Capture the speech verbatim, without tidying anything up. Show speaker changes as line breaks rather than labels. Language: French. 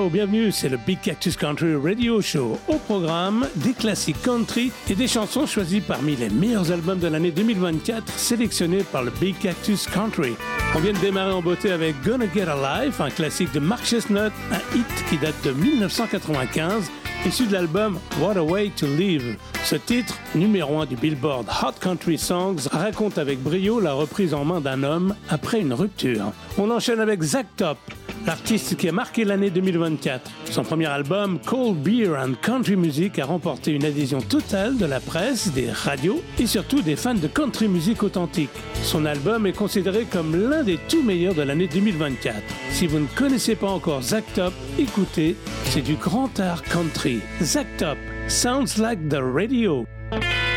Hello, bienvenue, c'est le Big Cactus Country Radio Show. Au programme, des classiques country et des chansons choisies parmi les meilleurs albums de l'année deux mille vingt-quatre, sélectionnés par le Big Cactus Country. On vient de démarrer en beauté avec Gonna Get a Life, un classique de Mark Chestnut, un hit qui date de dix-neuf cent quatre-vingt-quinze, issu de l'album What a Way to Live. Ce titre, numéro un du Billboard Hot Country Songs, raconte avec brio la reprise en main d'un homme après une rupture. On enchaîne avec Zach Top, l'artiste qui a marqué l'année deux mille vingt-quatre. Son premier album, Cold Beer and Country Music, a remporté une adhésion totale de la presse, des radios et surtout des fans de country music authentique. Son album est considéré comme l'un des tout meilleurs de l'année deux mille vingt-quatre. Si vous ne connaissez pas encore Zach Top, écoutez, c'est du grand art country. Zach Top, Sounds Like the Radio.